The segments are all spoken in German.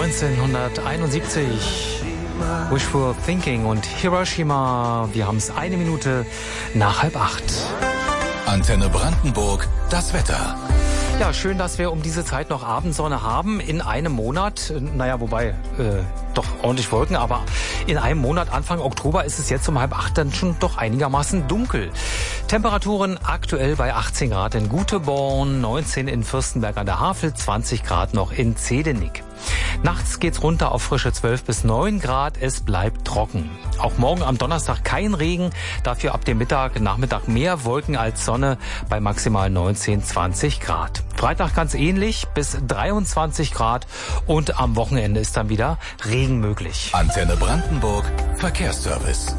1971. Wishful Thinking und Hiroshima. Wir haben es 1 Minute nach 7:30. Antenne Brandenburg, das Wetter. Ja, schön, dass wir um diese Zeit noch Abendsonne haben in einem Monat. Naja, wobei, doch ordentlich Wolken, aber in einem Monat, Anfang Oktober, ist es jetzt um 7:30 dann schon doch einigermaßen dunkel. Temperaturen aktuell bei 18 Grad in Guteborn, 19 in Fürstenberg an der Havel, 20 Grad noch in Zedenick. Nachts geht's runter auf frische 12 bis 9 Grad. Es bleibt trocken. Auch morgen am Donnerstag kein Regen. Dafür ab dem Nachmittag mehr Wolken als Sonne bei maximal 19, 20 Grad. Freitag ganz ähnlich bis 23 Grad. Und am Wochenende ist dann wieder Regen möglich. Antenne Brandenburg, Verkehrsservice.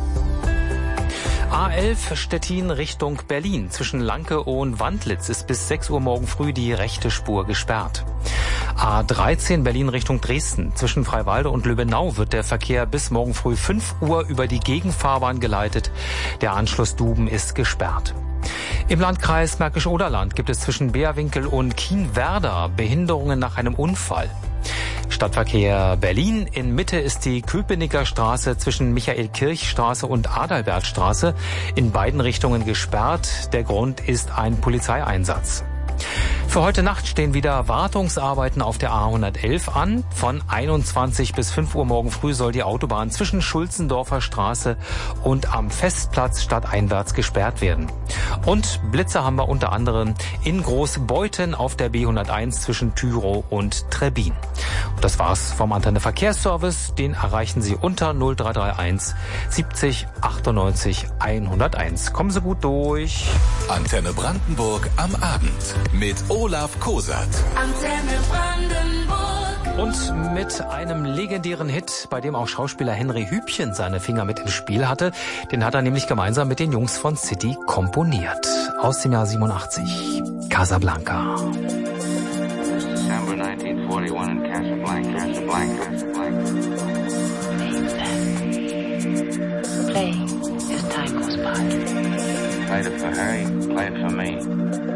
A11 Stettin Richtung Berlin. Zwischen Lankeow und Wandlitz ist bis 6 Uhr morgen früh die rechte Spur gesperrt. A13 Berlin Richtung Dresden. Zwischen Freiwalde und Lübbenau wird der Verkehr bis morgen früh 5 Uhr über die Gegenfahrbahn geleitet. Der Anschluss Duben ist gesperrt. Im Landkreis Märkisch-Oderland gibt es zwischen Beerwinkel und Kienwerder Behinderungen nach einem Unfall. Stadtverkehr Berlin. In Mitte ist die Köpenicker Straße zwischen Michael-Kirch-Straße und Adalbertstraße in beiden Richtungen gesperrt. Der Grund ist ein Polizeieinsatz. Für heute Nacht stehen wieder Wartungsarbeiten auf der A111 an. Von 21 bis 5 Uhr morgen früh soll die Autobahn zwischen Schulzendorfer Straße und am Festplatz stadteinwärts gesperrt werden. Und Blitze haben wir unter anderem in Großbeuthen auf der B101 zwischen Tyrow und Trebbin. Und das war's vom Antenne Verkehrsservice. Den erreichen Sie unter 0331 70 98 101. Kommen Sie gut durch. Antenne Brandenburg am Abend mit Olaf Kosat. Antenne Brandenburg. Und mit einem legendären Hit, bei dem auch Schauspieler Henry Hübchen seine Finger mit im Spiel hatte. Den hat er nämlich gemeinsam mit den Jungs von City komponiert. Aus dem Jahr 87. Casablanca. December 1941 in Casablanca. Play as time goes by. Played it for Harry, played it for me.